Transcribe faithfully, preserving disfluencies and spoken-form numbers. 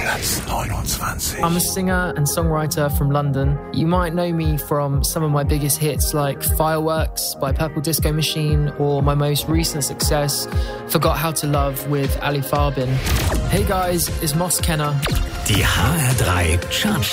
Platz neunundzwanzig. I'm a singer and songwriter from London. You might know me from some of my biggest hits like Fireworks by Purple Disco Machine or my most recent success, Forgot How to Love with Ali Farbin. Hey guys, it's Moss Kenner. Die H R drei Chart